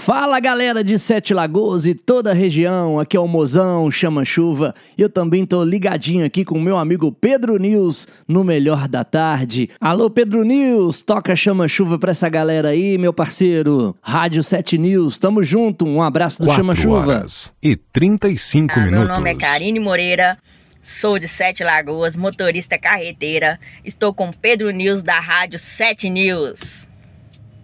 Fala galera de Sete Lagoas e toda a região, aqui é o Mozão Chama Chuva e eu também tô ligadinho aqui com o meu amigo Pedro News no Melhor da Tarde. Alô Pedro News, toca Chama Chuva pra essa galera aí, meu parceiro. Rádio 7 News, tamo junto, um abraço do Chama Chuva. 4h35 minutos. Meu nome é Karine Moreira, sou de Sete Lagoas, motorista carreteira. Estou com Pedro News da Rádio 7 News.